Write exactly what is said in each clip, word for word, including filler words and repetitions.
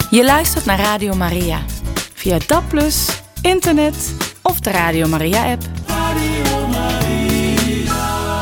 Je luistert naar Radio Maria. Via D A B plus, internet of de Radio Maria-app. Radio Maria.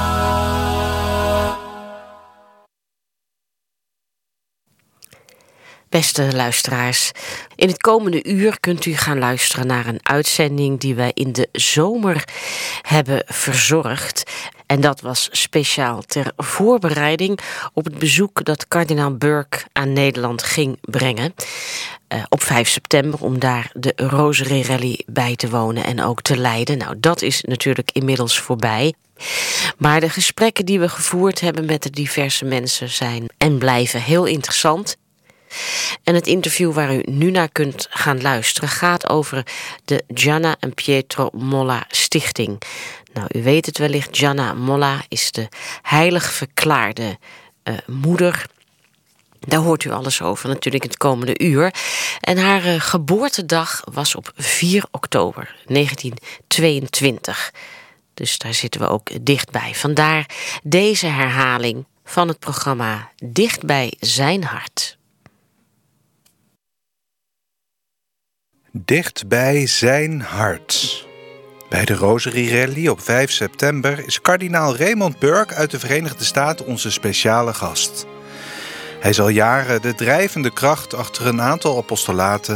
Beste luisteraars, in het komende uur kunt u gaan luisteren naar een uitzending die wij in de zomer hebben verzorgd. En dat was speciaal ter voorbereiding op het bezoek dat kardinaal Burke aan Nederland ging brengen. Uh, op vijf september om daar de Rosary Rally bij te wonen en ook te leiden. Nou, dat is natuurlijk inmiddels voorbij. Maar de gesprekken die we gevoerd hebben met de diverse mensen zijn en blijven heel interessant. En het interview waar u nu naar kunt gaan luisteren gaat over de Gianna en Pietro Molla Stichting. Nou, u weet het wellicht, Gianna Molla is de heilig verklaarde uh, moeder. Daar hoort u alles over natuurlijk in het komende uur. En haar uh, geboortedag was op vier oktober negentien tweeëntwintig. Dus daar zitten we ook dichtbij. Vandaar deze herhaling van het programma Dicht bij zijn hart. Dicht bij zijn hart. Bij de Rosary Rally op vijf september is kardinaal Raymond Burke uit de Verenigde Staten onze speciale gast. Hij is al jaren de drijvende kracht achter een aantal apostolaten